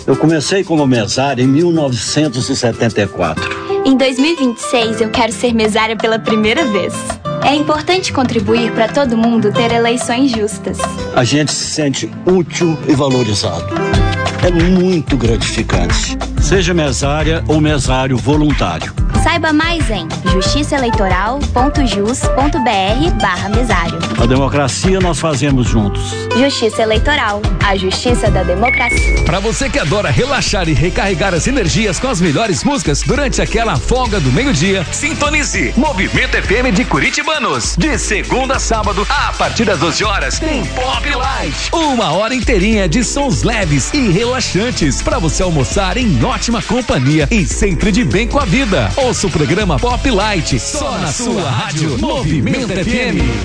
Eu comecei como mesário em 1974. Em 2026, eu quero ser mesária pela primeira vez. É importante contribuir para todo mundo ter eleições justas. A gente se sente útil e valorizado. É muito gratificante. Seja mesária ou mesário voluntário. Saiba mais em justiçaeleitoral.jus.br/mesário. A democracia nós fazemos juntos. Justiça Eleitoral, a justiça da democracia. Para você que adora relaxar e recarregar as energias com as melhores músicas durante aquela folga do meio-dia, sintonize Movimento FM de Curitibanos. De segunda a sábado, a partir das 12 horas, tem Pop Light. 1 hora inteirinha de sons leves e relaxantes para você almoçar em ótima companhia e sempre de bem com a vida. Ouça o programa Pop Light, só na sua rádio Movimento FM.